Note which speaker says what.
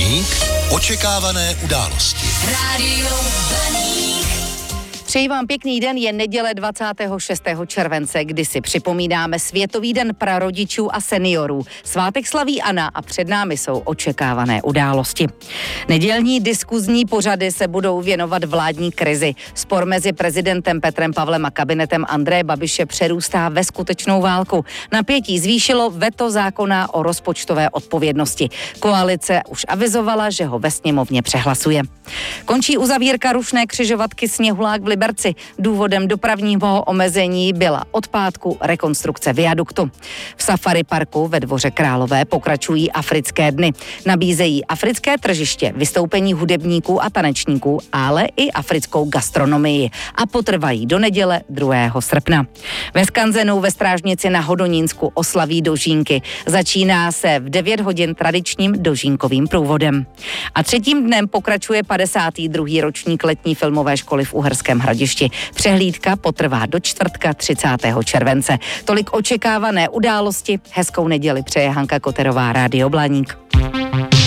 Speaker 1: Blaník. Očekávané události.
Speaker 2: Rádio Blaník.
Speaker 3: Přeji vám pěkný den, je neděle 26. července, kdy si připomínáme Světový den prarodičů a seniorů. Svátek slaví Anna a před námi jsou očekávané události. Nedělní diskuzní pořady se budou věnovat vládní krizi. Spor mezi prezidentem Petrem Pavlem a kabinetem Andreje Babiše přerůstá ve skutečnou válku. Napětí zvýšilo veto zákona o rozpočtové odpovědnosti. Koalice už avizovala, že ho ve sněmovně přehlasuje. Končí uzavírka rušné křižovatky Sněhulák v Liberci. Důvodem dopravního omezení byla od pátku rekonstrukce viaduktu. V safari parku ve Dvoře Králové pokračují africké dny. Nabízejí africké tržiště, vystoupení hudebníků a tanečníků, ale i africkou gastronomii. A potrvají do neděle 2. srpna. Ve Skanzenu ve Strážnici na Hodonínsku oslaví dožínky. Začíná se v 9 hodin tradičním dožínkovým průvodem. A třetím dnem pokračuje 52. ročník letní filmové školy v Uherském Hradišti. Přehlídka potrvá do čtvrtka 30. července. Tolik očekávané události. Hezkou neděli přeje Hanka Koterová, Rádio Blaník.